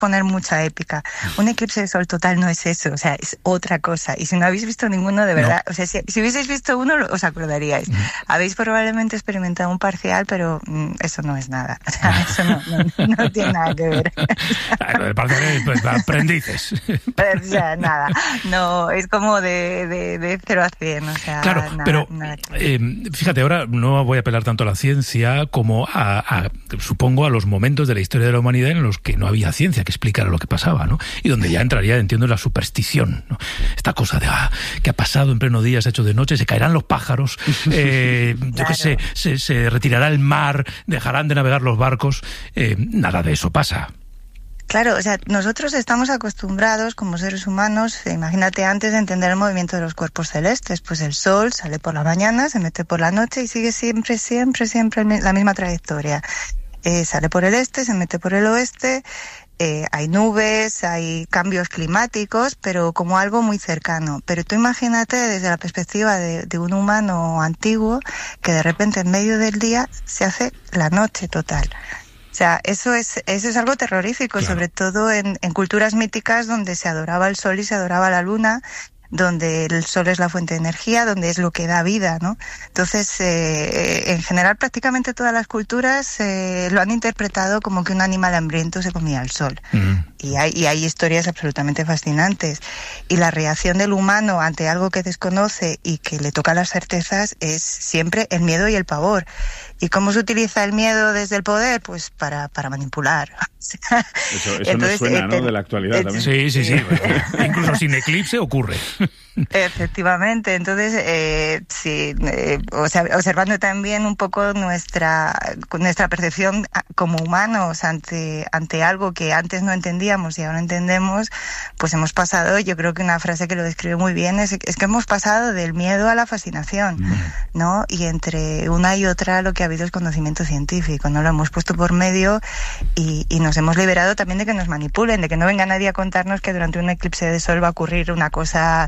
poner mucha épica. Un eclipse de sol total no es eso, o sea, es otra cosa. Y si no habéis visto ninguno, de verdad, o sea, si hubieseis visto uno, os acordaríais. Habéis probablemente experimentado un parcial, pero eso no es nada. O sea, eso no tiene nada que ver. Claro, el parcial es pues, aprendices. O sea, nada. No, es como de 0 a 100, o sea, claro, nada, pero nada. Fíjate, ahora no voy a apelar tanto a la ciencia como supongo, a los momentos de la historia de la humanidad en los que no había ciencia que explicara lo que pasaba, ¿no? Y donde ya entraría, entiendo, la superstición, ¿no? Esta cosa de que ha pasado en pleno día, se ha hecho de noche, se caerán los pájaros, yo qué sé, se retirará el mar, dejarán de navegar los barcos, nada de eso pasa. Claro, o sea, nosotros estamos acostumbrados como seres humanos, imagínate antes de entender el movimiento de los cuerpos celestes, pues el sol sale por la mañana, se mete por la noche y sigue siempre la misma trayectoria. Sale por el este, se mete por el oeste, hay nubes, hay cambios climáticos, pero como algo muy cercano. Pero tú imagínate desde la perspectiva de un humano antiguo que de repente en medio del día se hace la noche total. O sea, eso es algo terrorífico, claro. Sobre todo en culturas míticas donde se adoraba el sol y se adoraba la luna, donde el sol es la fuente de energía, donde es lo que da vida, ¿no? Entonces, en general, prácticamente todas las culturas lo han interpretado como que un animal hambriento se comía el sol. Y hay historias absolutamente fascinantes. Y la reacción del humano ante algo que desconoce y que le toca las certezas es siempre el miedo y el pavor. ¿Y cómo se utiliza el miedo desde el poder? Pues para manipular. Eso entonces, nos suena, ¿no? De la actualidad también. Sí. Incluso sin eclipse ocurre. Efectivamente. Entonces, observando también un poco nuestra percepción como humanos ante algo que antes no entendíamos y ahora entendemos, pues hemos pasado, yo creo que una frase que lo describe muy bien es que hemos pasado del miedo a la fascinación, ¿no? Y entre una y otra lo que ha habido es conocimiento científico, ¿no? Lo hemos puesto por medio y nos hemos liberado también de que nos manipulen, de que no venga nadie a contarnos que durante un eclipse de sol va a ocurrir una cosa,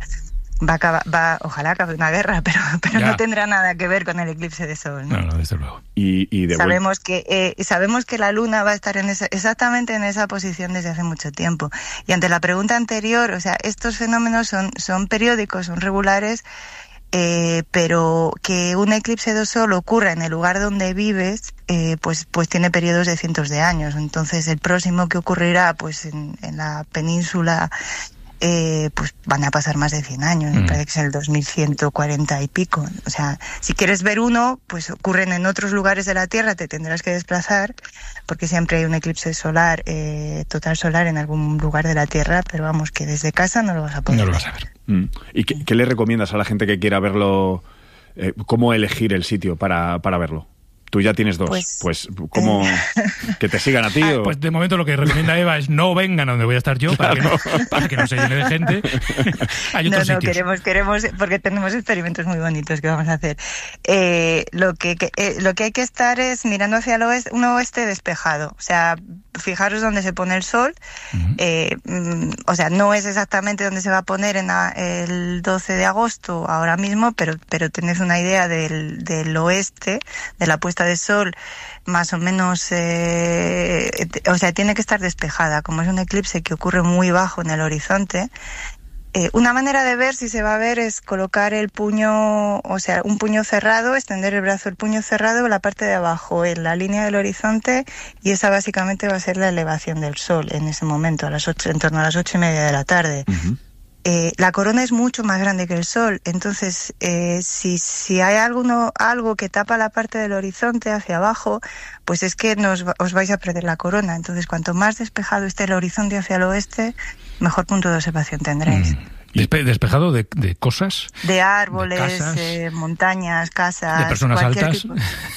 ojalá acabe una guerra, pero no tendrá nada que ver con el eclipse de sol, ¿no? No, desde luego. Sabemos que la luna va a estar exactamente en esa posición desde hace mucho tiempo. Y ante la pregunta anterior, o sea, estos fenómenos son periódicos, son regulares, pero que un eclipse de sol ocurra en el lugar donde vives, pues tiene periodos de cientos de años. Entonces el próximo que ocurrirá pues en la península, pues van a pasar más de 100 años, me parece que es el 2140 y pico. O sea, si quieres ver uno, pues ocurren en otros lugares de la Tierra, te tendrás que desplazar, porque siempre hay un eclipse solar, total solar en algún lugar de la Tierra, pero vamos, que desde casa no lo vas a poder ver. No lo vas a ver. ¿Y qué le recomiendas a la gente que quiera verlo? ¿Cómo elegir el sitio para verlo? Tú ya tienes dos, pues ¿cómo que te sigan a ti? ¿O? Pues de momento lo que recomienda Eva es no vengan a donde voy a estar yo para que no se llene de gente. Hay otros sitios. Queremos, porque tenemos experimentos muy bonitos que vamos a hacer. Lo que hay que estar es mirando hacia el oeste, un oeste despejado. O sea, fijaros dónde se pone el sol. O sea, no es exactamente donde se va a poner el 12 de agosto ahora mismo, pero tened una idea del oeste, de la puesta de sol, más o menos, o sea, tiene que estar despejada. Como es un eclipse que ocurre muy bajo en el horizonte, una manera de ver si se va a ver es colocar el puño, o sea, un puño cerrado, extender el brazo, el puño cerrado, la parte de abajo en la línea del horizonte, y esa básicamente va a ser la elevación del sol en ese momento, en torno a las 8:30 de la tarde. La corona es mucho más grande que el sol, entonces si hay algo que tapa la parte del horizonte hacia abajo, pues es que os vais a perder la corona. Entonces, cuanto más despejado esté el horizonte hacia el oeste, mejor punto de observación tendréis. ¿Despejado de cosas? De árboles, de casas, montañas, casas... ¿De personas altas? Tipo.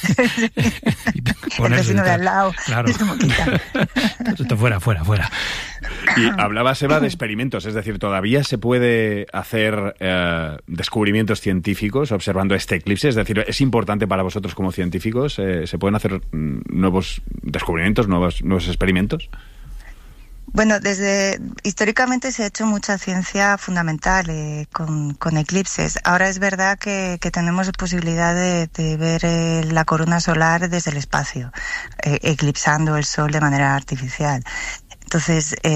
El vecino de al lado. Claro. Esto fuera. Y hablabas, Eva, de experimentos, es decir, ¿todavía se puede hacer descubrimientos científicos observando este eclipse? Es decir, ¿es importante para vosotros como científicos? ¿Se pueden hacer nuevos descubrimientos, nuevos experimentos? Bueno, históricamente se ha hecho mucha ciencia fundamental con eclipses. Ahora es verdad que tenemos posibilidad de ver la corona solar desde el espacio, eclipsando el sol de manera artificial. Entonces,